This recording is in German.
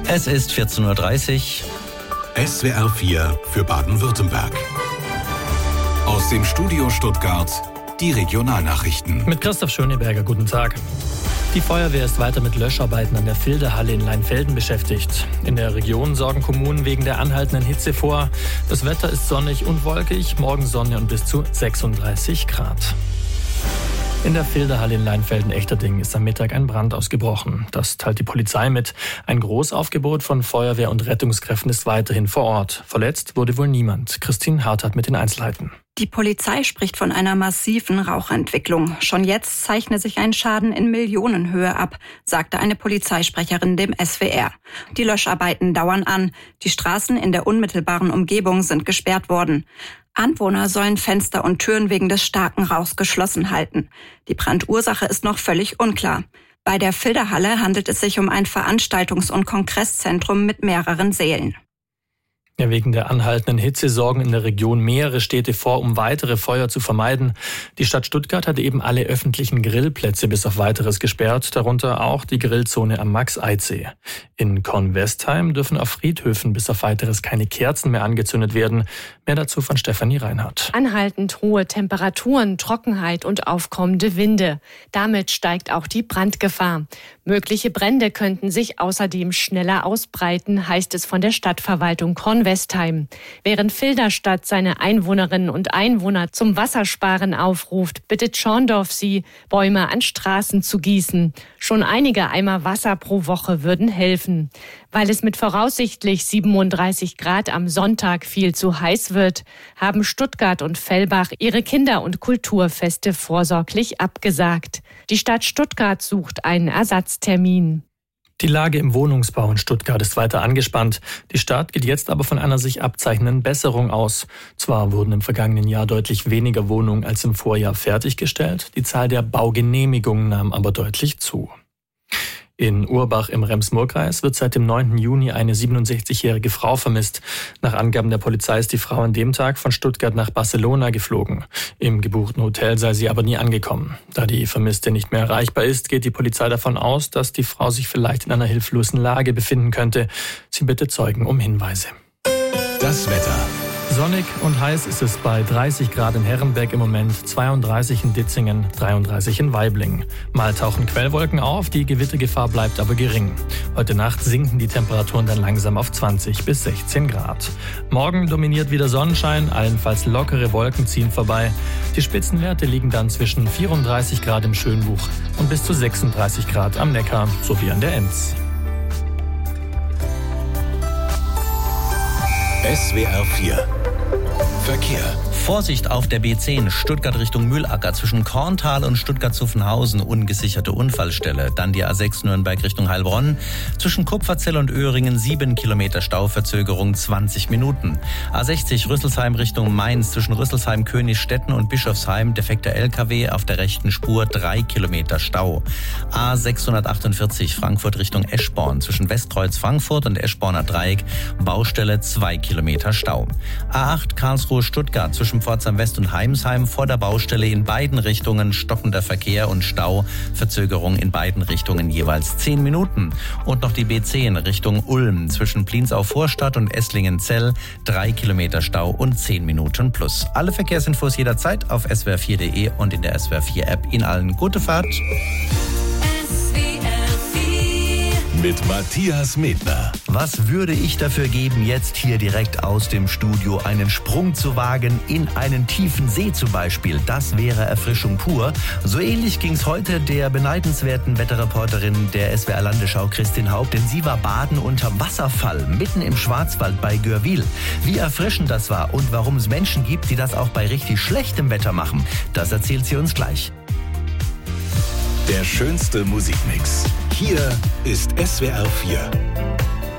Es ist 14.30 Uhr. SWR 4 für Baden-Württemberg. Aus dem Studio Stuttgart die Regionalnachrichten. Mit Christoph Schöneberger, guten Tag. Die Feuerwehr ist weiter mit Löscharbeiten an der Filderhalle in Leinfelden beschäftigt. In der Region sorgen Kommunen wegen der anhaltenden Hitze vor. Das Wetter ist sonnig und wolkig, morgen Sonne und bis zu 36 Grad. In der Filderhalle in Leinfelden-Echterding ist am Mittag ein Brand ausgebrochen. Das teilt die Polizei mit. Ein Großaufgebot von Feuerwehr und Rettungskräften ist weiterhin vor Ort. Verletzt wurde wohl niemand. Christine Hartert mit den Einzelheiten. Die Polizei spricht von einer massiven Rauchentwicklung. Schon jetzt zeichne sich ein Schaden in Millionenhöhe ab, sagte eine Polizeisprecherin dem SWR. Die Löscharbeiten dauern an. Die Straßen in der unmittelbaren Umgebung sind gesperrt worden. Anwohner sollen Fenster und Türen wegen des starken Rauchs geschlossen halten. Die Brandursache ist noch völlig unklar. Bei der Filderhalle handelt es sich um ein Veranstaltungs- und Kongresszentrum mit mehreren Sälen. Ja, wegen der anhaltenden Hitze sorgen in der Region mehrere Städte vor, um weitere Feuer zu vermeiden. Die Stadt Stuttgart hat eben alle öffentlichen Grillplätze bis auf Weiteres gesperrt, darunter auch die Grillzone am Max-Eid-See. In Kornwestheim dürfen auf Friedhöfen bis auf Weiteres keine Kerzen mehr angezündet werden. Mehr dazu von Stefanie Reinhardt. Anhaltend hohe Temperaturen, Trockenheit und aufkommende Winde. Damit steigt auch die Brandgefahr. Mögliche Brände könnten sich außerdem schneller ausbreiten, heißt es von der Stadtverwaltung Kornwestheim. Während Filderstadt seine Einwohnerinnen und Einwohner zum Wassersparen aufruft, bittet Schorndorf sie, Bäume an Straßen zu gießen. Schon einige Eimer Wasser pro Woche würden helfen. Weil es mit voraussichtlich 37 Grad am Sonntag viel zu heiß wird, haben Stuttgart und Fellbach ihre Kinder- und Kulturfeste vorsorglich abgesagt. Die Stadt Stuttgart sucht einen Ersatztermin. Die Lage im Wohnungsbau in Stuttgart ist weiter angespannt. Die Stadt geht jetzt aber von einer sich abzeichnenden Besserung aus. Zwar wurden im vergangenen Jahr deutlich weniger Wohnungen als im Vorjahr fertiggestellt, die Zahl der Baugenehmigungen nahm aber deutlich zu. In Urbach im Rems-Murr-Kreis wird seit dem 9. Juni eine 67-jährige Frau vermisst. Nach Angaben der Polizei ist die Frau an dem Tag von Stuttgart nach Barcelona geflogen. Im gebuchten Hotel sei sie aber nie angekommen. Da die Vermisste nicht mehr erreichbar ist, geht die Polizei davon aus, dass die Frau sich vielleicht in einer hilflosen Lage befinden könnte. Sie bittet Zeugen um Hinweise. Das Wetter. Sonnig und heiß ist es bei 30 Grad in Herrenberg im Moment, 32 in Ditzingen, 33 in Waiblingen. Mal tauchen Quellwolken auf, die Gewittergefahr bleibt aber gering. Heute Nacht sinken die Temperaturen dann langsam auf 20 bis 16 Grad. Morgen dominiert wieder Sonnenschein, allenfalls lockere Wolken ziehen vorbei. Die Spitzenwerte liegen dann zwischen 34 Grad im Schönbuch und bis zu 36 Grad am Neckar sowie an der Enz. SWR 4 Verkehr. Vorsicht auf der B10 Stuttgart Richtung Mühlacker zwischen Korntal und Stuttgart-Zuffenhausen ungesicherte Unfallstelle. Dann die A6 Nürnberg Richtung Heilbronn zwischen Kupferzell und Öhringen 7 Kilometer Stauverzögerung 20 Minuten. A60 Rüsselsheim Richtung Mainz zwischen Rüsselsheim, Königstetten und Bischofsheim defekter LKW auf der rechten Spur 3 Kilometer Stau. A648 Frankfurt Richtung Eschborn zwischen Westkreuz Frankfurt und Eschborner Dreieck Baustelle 2 Kilometer Stau. A8 Karlsruhe Stuttgart zwischen Pforzheim West und Heimsheim vor der Baustelle in beiden Richtungen stockender Verkehr und Stau, Verzögerung in beiden Richtungen jeweils 10 Minuten. Und noch die B10 Richtung Ulm zwischen Pliensau Vorstadt und Esslingen-Zell 3 Kilometer Stau und 10 Minuten plus. Alle Verkehrsinfos jederzeit auf swr4.de und in der SWR4 App. Ihnen allen gute Fahrt. Mit Matthias Medner. Was würde ich dafür geben, jetzt hier direkt aus dem Studio einen Sprung zu wagen in einen tiefen See zum Beispiel? Das wäre Erfrischung pur. So ähnlich ging es heute der beneidenswerten Wetterreporterin der SWR Landesschau Christin Haupt, denn sie war baden unterm Wasserfall mitten im Schwarzwald bei Görwil. Wie erfrischend das war und warum es Menschen gibt, die das auch bei richtig schlechtem Wetter machen, das erzählt sie uns gleich. Der schönste Musikmix. Hier ist SWR 4.